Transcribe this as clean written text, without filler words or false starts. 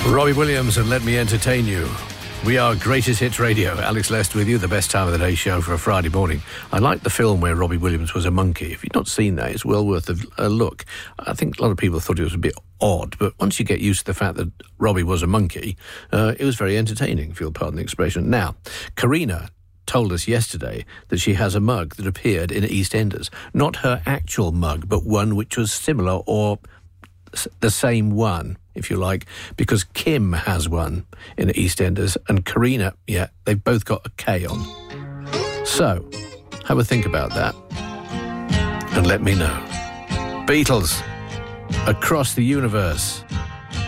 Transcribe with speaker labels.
Speaker 1: Robbie Williams and Let Me Entertain You. We are Greatest Hits Radio. Alex Lester with you, the best time of the day show for a Friday morning. I like the film where Robbie Williams was a monkey. If you've not seen that, it's well worth a look. I think a lot of people thought it was a bit odd, but once you get used to the fact that Robbie was a monkey, it was very entertaining, if you'll pardon the expression. Now, Karina told us yesterday that she has a mug that appeared in EastEnders. Not her actual mug, but one which was similar or the same one, if you like, because Kim has one in EastEnders and Karina, they've both got a K on. So, have a think about that and let me know. Beatles, Across the Universe.